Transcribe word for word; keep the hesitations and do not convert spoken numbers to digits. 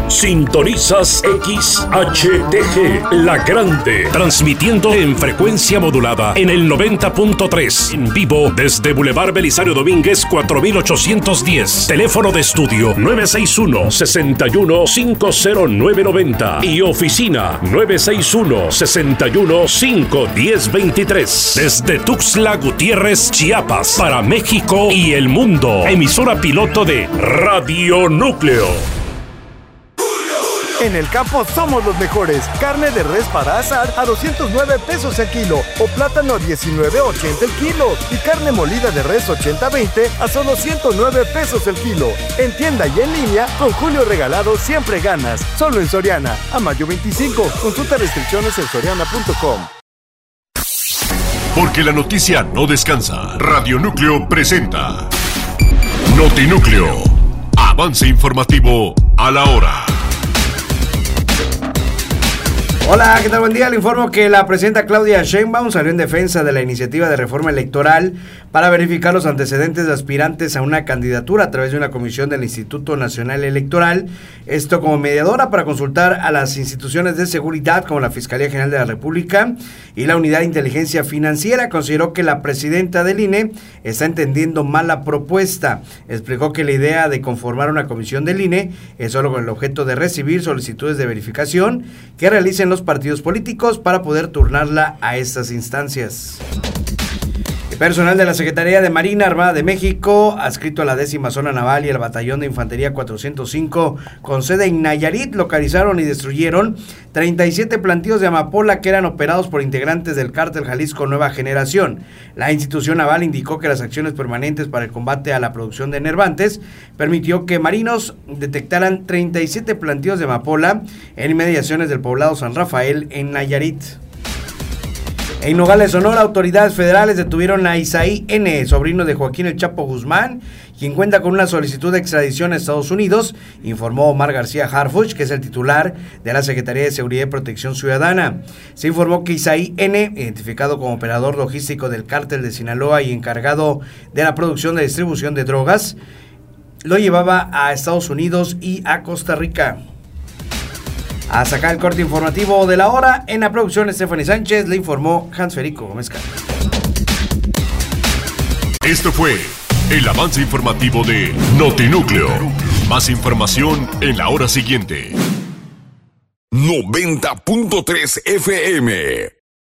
Sintonizas X H T G, La Grande, transmitiendo en frecuencia modulada en el noventa punto tres, en vivo desde Boulevard Belisario Domínguez cuatro mil ochocientos diez. Teléfono de estudio nueve seis uno, seis uno, cinco cero nueve nueve cero y oficina nueve seis uno, seis uno, cinco uno cero dos tres. Desde Tuxtla Gutiérrez, Chiapas, para México y el mundo. Emisora piloto de Radio Núcleo. En el campo somos los mejores. Carne de res para asar a doscientos nueve pesos el kilo o plátano a diecinueve ochenta el kilo y carne molida de res ochenta veinte a solo ciento nueve pesos el kilo. En tienda y en línea, con Julio Regalado siempre ganas. Solo en Soriana. A mayo veinticinco. Consulta restricciones en soriana punto com. Porque la noticia no descansa. Radio Núcleo presenta Notinúcleo. Avance informativo a la hora. Hola, ¿qué tal? Buen día. Le informo que la presidenta Claudia Sheinbaum salió en defensa de la iniciativa de reforma electoral para verificar los antecedentes de aspirantes a una candidatura a través de una comisión del Instituto Nacional Electoral. Esto como mediadora para consultar a las instituciones de seguridad como la Fiscalía General de la República y la Unidad de Inteligencia Financiera. Consideró que la presidenta del I N E está entendiendo mal la propuesta. Explicó que la idea de conformar una comisión del I N E es solo con el objeto de recibir solicitudes de verificación que realicen los partidos políticos para poder turnarla a estas instancias. El personal de la Secretaría de Marina Armada de México, adscrito a la décima Zona Naval y al Batallón de Infantería cuatrocientos cinco con sede en Nayarit, localizaron y destruyeron treinta y siete plantíos de amapola que eran operados por integrantes del Cártel Jalisco Nueva Generación. La institución naval indicó que las acciones permanentes para el combate a la producción de enervantes permitió que marinos detectaran treinta y siete plantíos de amapola en inmediaciones del poblado San Rafael en Nayarit. En Nogales, Sonora, autoridades federales detuvieron a Isaí N., sobrino de Joaquín El Chapo Guzmán, quien cuenta con una solicitud de extradición a Estados Unidos, informó Omar García Harfuch, que es el titular de la Secretaría de Seguridad y Protección Ciudadana. Se informó que Isaí N., identificado como operador logístico del Cártel de Sinaloa y encargado de la producción de distribución de drogas, lo llevaba a Estados Unidos y a Costa Rica. A sacar el corte informativo de la hora, en la producción Stephanie Sánchez, le informó Hans Federico Gómez Cano. Esto fue el avance informativo de Notinúcleo. Más información en la hora siguiente. noventa punto tres F M